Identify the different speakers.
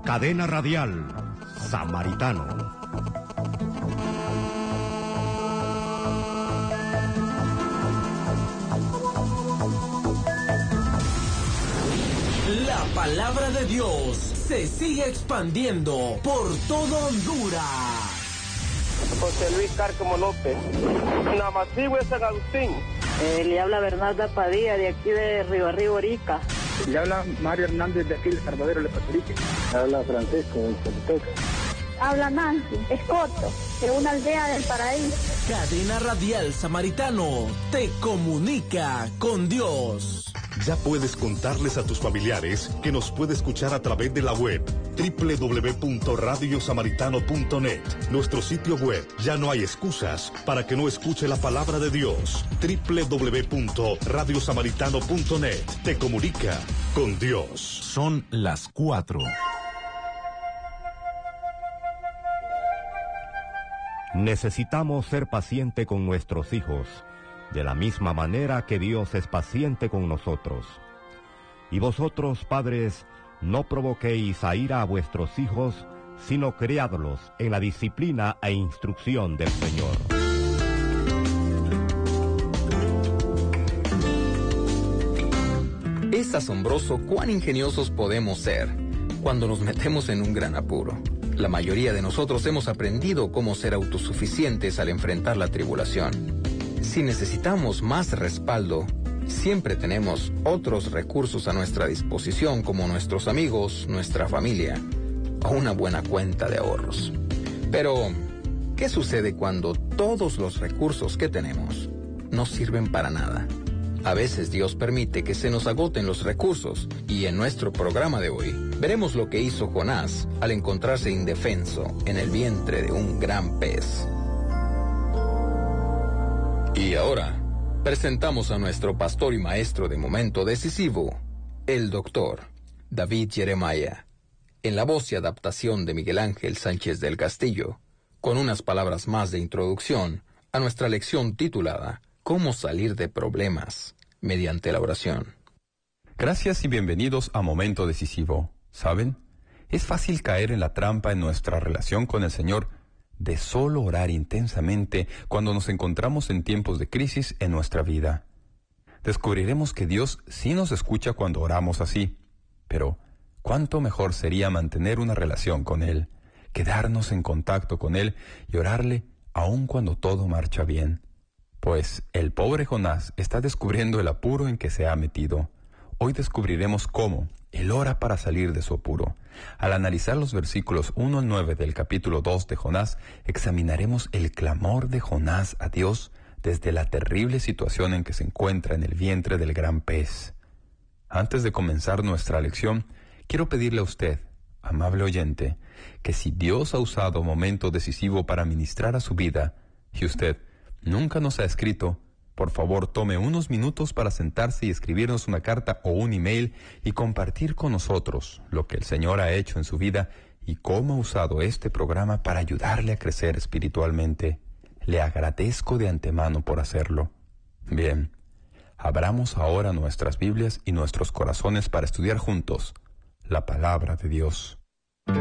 Speaker 1: Cadena Radial Samaritano.
Speaker 2: La palabra de Dios se sigue expandiendo por todo Honduras.
Speaker 3: José Luis Cárcamo López, Namacigüe de San Agustín.
Speaker 4: Le habla Bernarda Padilla, de aquí de Ribarrí, Borica.
Speaker 5: Le habla Mario Hernández, de aquí de Salvador, de Pastorique.
Speaker 6: Habla Francisco, de Choluteca.
Speaker 7: Habla Nancy Escoto, de una aldea del Paraíso.
Speaker 2: Cadena Radial Samaritano te comunica con Dios.
Speaker 8: Ya puedes contarles a tus familiares que nos puede escuchar a través de la web www.radiosamaritano.net. Nuestro sitio web. Ya no hay excusas para que no escuche la palabra de Dios. www.radiosamaritano.net. Te comunica con Dios.
Speaker 9: Son las 4.
Speaker 1: Necesitamos ser paciente con nuestros hijos, de la misma manera que Dios es paciente con nosotros. Y vosotros, padres, no provoquéis a ira a vuestros hijos, sino criadlos en la disciplina e instrucción del Señor.
Speaker 10: Es asombroso cuán ingeniosos podemos ser cuando nos metemos en un gran apuro. La mayoría de nosotros hemos aprendido cómo ser autosuficientes al enfrentar la tribulación. Si necesitamos más respaldo, siempre tenemos otros recursos a nuestra disposición, como nuestros amigos, nuestra familia o una buena cuenta de ahorros. Pero, ¿qué sucede cuando todos los recursos que tenemos no sirven para nada? A veces Dios permite que se nos agoten los recursos, y en nuestro programa de hoy veremos lo que hizo Jonás al encontrarse indefenso en el vientre de un gran pez. Y ahora, presentamos a nuestro pastor y maestro de momento decisivo, el doctor David Jeremiah, en la voz y adaptación de Miguel Ángel Sánchez del Castillo, con unas palabras más de introducción a nuestra lección titulada ¿Cómo salir de problemas mediante la oración?
Speaker 11: Gracias y bienvenidos a Momento Decisivo. ¿Saben? Es fácil caer en la trampa en nuestra relación con el Señor de solo orar intensamente cuando nos encontramos en tiempos de crisis en nuestra vida. Descubriremos que Dios sí nos escucha cuando oramos así, pero cuánto mejor sería mantener una relación con Él, quedarnos en contacto con Él y orarle aun cuando todo marcha bien. Pues el pobre Jonás está descubriendo el apuro en que se ha metido. Hoy descubriremos cómo Él ora para salir de su apuro. Al analizar los versículos 1 al 9 del capítulo 2 de Jonás, examinaremos el clamor de Jonás a Dios desde la terrible situación en que se encuentra en el vientre del gran pez. Antes de comenzar nuestra lección, quiero pedirle a usted, amable oyente, que si Dios ha usado momento decisivo para ministrar a su vida, y usted nunca nos ha escrito, por favor tome unos minutos para sentarse y escribirnos una carta o un email y compartir con nosotros lo que el Señor ha hecho en su vida y cómo ha usado este programa para ayudarle a crecer espiritualmente. Le agradezco de antemano por hacerlo. Bien, abramos ahora nuestras Biblias y nuestros corazones para estudiar juntos la palabra de Dios.